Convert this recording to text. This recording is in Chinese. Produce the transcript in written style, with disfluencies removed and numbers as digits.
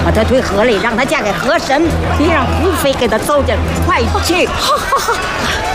把她推河里，让她嫁给河神。你让胡妃给她走进，快去！ 好好好。